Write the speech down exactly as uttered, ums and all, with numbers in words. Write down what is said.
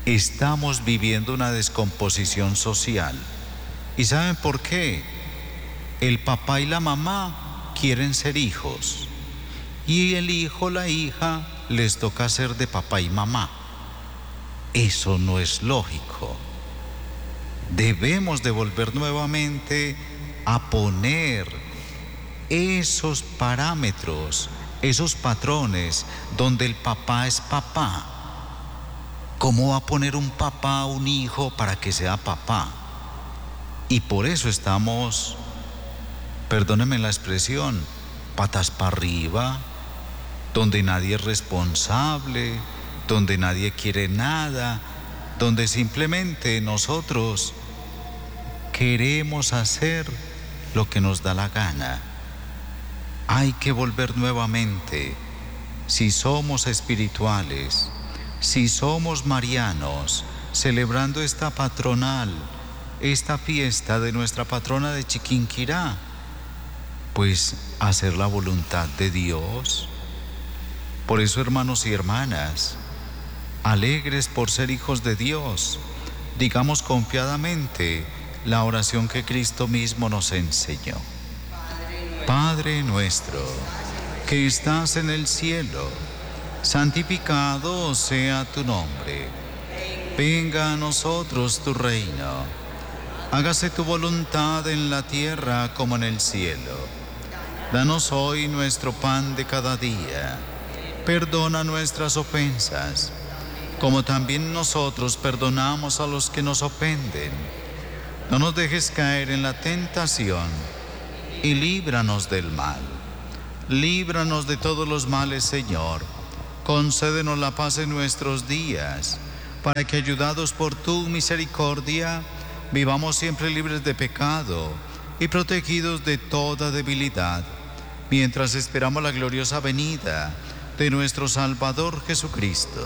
Estamos viviendo una descomposición social. ¿Y saben por qué? El papá y la mamá quieren ser hijos. Y el hijo, la hija, les toca ser de papá y mamá. Eso no es lógico. Debemos de volver nuevamente a poner esos parámetros, esos patrones donde el papá es papá. ¿Cómo va a poner un papá a un hijo para que sea papá? Y por eso estamos, perdónenme la expresión, patas para arriba, donde nadie es responsable, donde nadie quiere nada, donde simplemente nosotros queremos hacer lo que nos da la gana. Hay que volver nuevamente, si somos espirituales, si somos marianos, celebrando esta patronal, esta fiesta de nuestra patrona de Chiquinquirá, pues hacer la voluntad de Dios. Por eso, hermanos y hermanas, alegres por ser hijos de Dios, digamos confiadamente la oración que Cristo mismo nos enseñó. Padre nuestro, que estás en el cielo, santificado sea tu nombre. Venga a nosotros tu reino. Hágase tu voluntad en la tierra como en el cielo. Danos hoy nuestro pan de cada día. Perdona nuestras ofensas, como también nosotros perdonamos a los que nos ofenden. No nos dejes caer en la tentación y líbranos del mal. Líbranos de todos los males, Señor. Concédenos la paz en nuestros días, para que, ayudados por tu misericordia, vivamos siempre libres de pecado y protegidos de toda debilidad, mientras esperamos la gloriosa venida de nuestro Salvador Jesucristo.